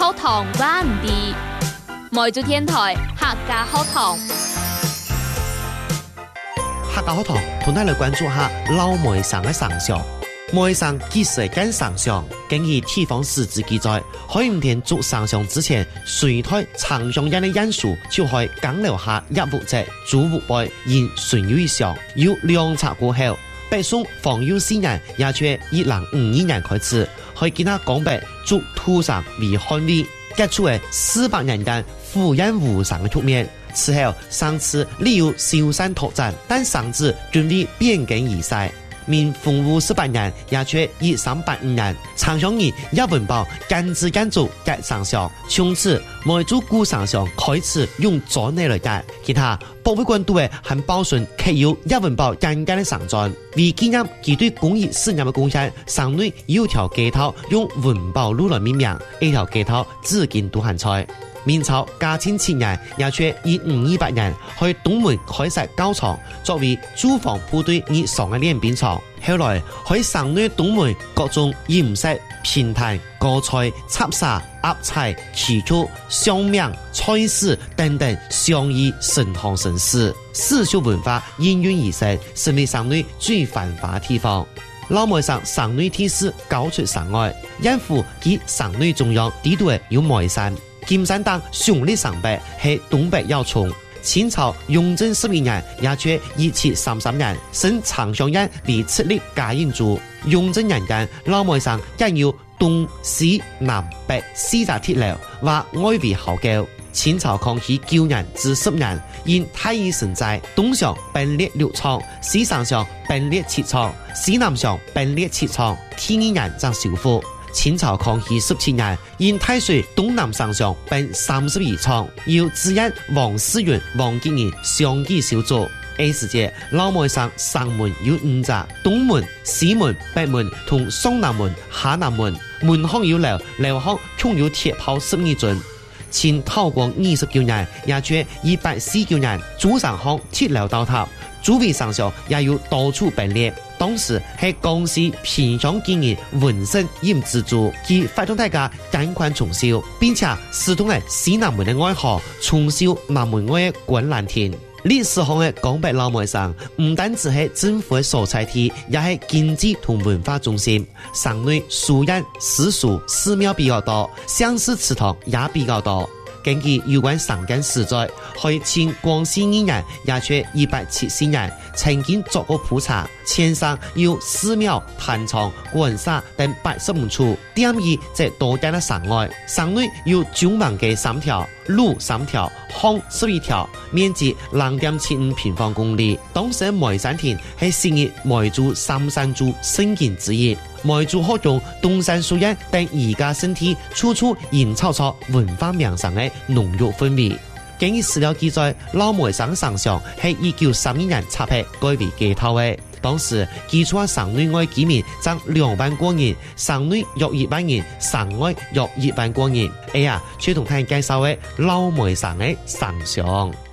學堂灣地，梅州電台客家學堂。 客家學堂同大家關注下老梅省嘅神像。梅省幾時間神像？根據地方史志記載，喺5天做神像之前，隋代長相人嘅因素就喺江流下一戶籍主戶輩現存有一像，要量察過後，北宋方有4人也卻1052年開始，去見他講白做土神為漢位，結出嘅400人間虎印無上嘅局面。此後上次理由消散拓展，但上次準備變更而逝。明洪武18年，也卻1385年，長相人一文豹間之間做改上相，從此梅州古上相開始用左內來改，其他博物館都會很保存刻有一文豹間間的上傳。為紀念其對工業事業的貢獻，省內有條街頭用文豹路來命名，一條街頭至今都還在。明朝嘉慶7年，也卻1528年去東門開設教場，作為駐防部隊以上嘅練兵場。後來喺省內東門各種飲食、評彈、歌菜、插沙、鴨菜、祈禱、相命、菜市等等相宜盛行盛事，史俗文化應運而生，成為省內最繁華地方。老梅省省內地勢高出省外，因府及省內中央地度有梅山。金山當雄力上北係東北要衝。清朝雍正12年，也卻1733年，升長相人為設立嘉應州。雍正年間，老梅省也有東西南北4座鐵樓，或外圍壕溝。清朝康熙9年至10年，因太醫神災，東上分裂6廠，西上上分裂7廠，西南上分裂7廠，第2年才修復。清朝康熙17年，因太歲東南上上分32廠，由知縣王思源、王吉年相繼修築。A 時節，老梅省省門有5座，東門、西門、北門同雙南門、下南門，門巷有樓，樓巷共有鐵炮12樽。清道光29年，也卻149年，主上巷鐵樓倒塌，周圍上上也有到處分裂。當時係江西萍鄉建業文盛驗資助，其發動大家趕快重修，並且使通嘅西南門嘅外河重修南門外嘅觀瀾亭。歷史上嘅江北老梅省唔單止係政府嘅所在地，也係經濟同文化中心。省內書院、私塾、寺廟比較多，鄉試祠堂也比較多。根據有關省間史載，喺清光緒2年，也卻174年，曾經作過普查，前省有寺廟、壇場、觀沙等85處，點二則多間的省外。省內有九萬街3條，路3條，巷11條，面積2.75平方公里。當時梅山亭係昔日梅州三山珠聖景之一。梅州學中東山書院等宜家聖體，處處營造出文化名城嘅濃郁氛圍。根據史料記載，老梅省上相係1932年插批改為街頭嘅。當時基礎省內外居民佔2萬多人，省內約1萬人，省外約1萬多人。卻同大家介紹嘅老梅省嘅上相。